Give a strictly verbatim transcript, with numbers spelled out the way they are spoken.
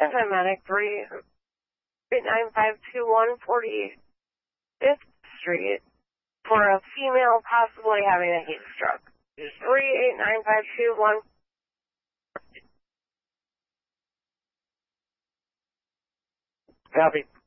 Medic three eight nine five two one forty-fifth Street for a female possibly having a heat stroke. three eight nine five two one. Copy.